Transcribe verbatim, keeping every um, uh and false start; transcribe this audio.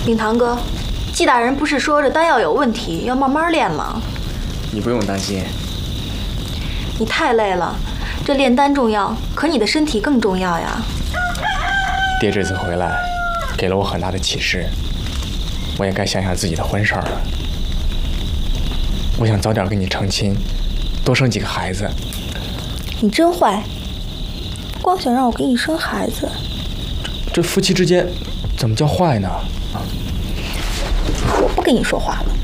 秉堂哥，季大人不是说这丹药有问题，要慢慢练吗？ 你不用担心。 你太累了，这炼丹重要，可你的身体更重要呀。 爹这次回来，给了我很大的启示，我也该想想自己的婚事儿了。我想早点跟你成亲，多生几个孩子。 你真坏，光想让我给你生孩子。 这夫妻之间怎么叫坏呢？ 我不跟你说话了。